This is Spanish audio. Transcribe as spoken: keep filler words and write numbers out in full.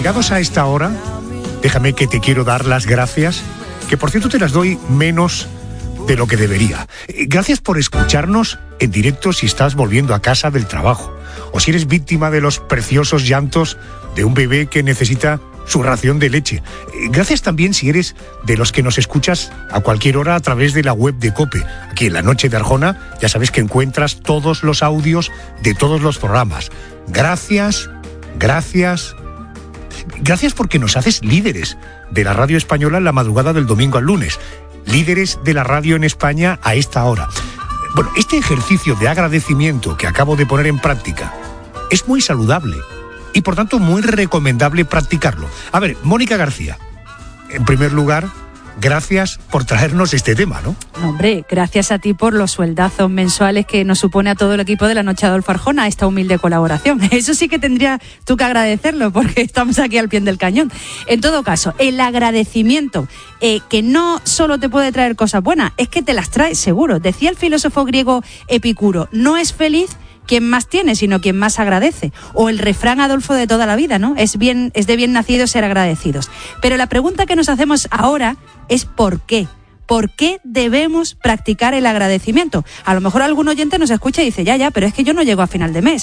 llegados a esta hora, déjame que te quiero dar las gracias, que por cierto te las doy menos de lo que debería. Gracias por escucharnos en directo si estás volviendo a casa del trabajo, o si eres víctima de los preciosos llantos de un bebé que necesita su ración de leche. Gracias también si eres de los que nos escuchas a cualquier hora a través de la web de COPE. Aquí en La Noche de Arjona ya sabes que encuentras todos los audios de todos los programas. Gracias, gracias, gracias porque nos haces líderes de la radio española en la madrugada del domingo al lunes. Líderes de la radio en España a esta hora. Bueno, este ejercicio de agradecimiento que acabo de poner en práctica es muy saludable y por tanto muy recomendable practicarlo. A ver, Mónica García, en primer lugar, gracias por traernos este tema, ¿no? Hombre, gracias a ti por los sueldazos mensuales que nos supone a todo el equipo de La Noche de Adolfo Arjona esta humilde colaboración. Eso sí que tendría tú que agradecerlo porque estamos aquí al pie del cañón. En todo caso, el agradecimiento, eh, que no solo te puede traer cosas buenas, es que te las trae seguro. Decía el filósofo griego Epicuro, no es feliz quien más tiene, sino quien más agradece. O el refrán, Adolfo, de toda la vida, ¿no? Es bien, es de bien nacidos ser agradecidos. Pero la pregunta que nos hacemos ahora es ¿por qué? ¿Por qué debemos practicar el agradecimiento? A lo mejor algún oyente nos escucha y dice, ya, ya, pero es que yo no llego a final de mes.